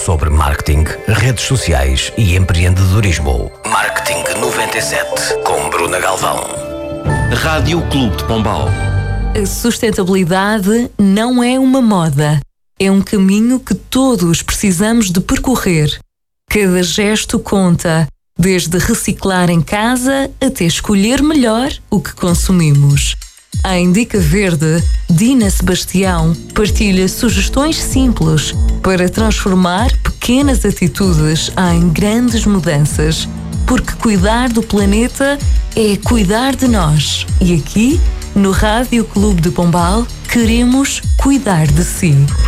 sobre marketing, redes sociais e empreendedorismo. Marketing 97, com Bruna Galvão. Rádio Clube de Pombal. A sustentabilidade não é uma moda. É um caminho que todos precisamos de percorrer. Cada gesto conta, desde reciclar em casa até escolher melhor o que consumimos. A Indica Verde, Dina Sebastião partilha sugestões simples para transformar pequenas atitudes em grandes mudanças. Porque cuidar do planeta é cuidar de nós. E aqui, no Rádio Clube de Pombal, queremos cuidar de si.